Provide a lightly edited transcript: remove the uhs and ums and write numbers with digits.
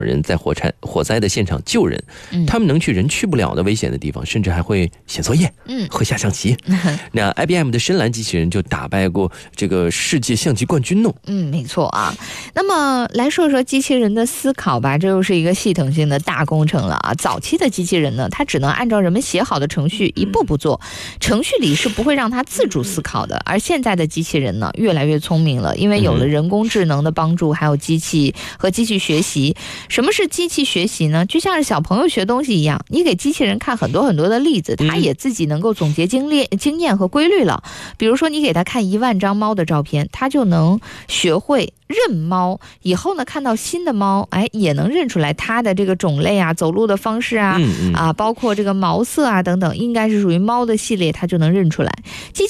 人在火灾的现场救人，他们能去人去不了的危险的地方，甚至还会写作业，和下象棋。那 IBM 的深蓝机器人就打败过这个世界象棋冠军呢。 没错啊。那么来说说机器人的思考吧，这又是一个系统性的大工程了啊。早期的机器人呢，它只能按照人们写好的程序一步步做，程序里是不会让它自主思考的。而现在的机器人呢，越来越聪明了，因为有了人工智能的帮助，还有机器和机器学习。什么是机器学习呢？就像是小朋友学东西一样，你给机器人看很多很多的例子，它也自己能够总结经验和规律了。比如说你给它看10000张猫的照片，它就能学会认猫，以后呢看到新的猫，也能认出来它的这个种类啊、走路的方式啊，包括这个毛色啊等等，应该是属于猫的系列，它就能认出来。机器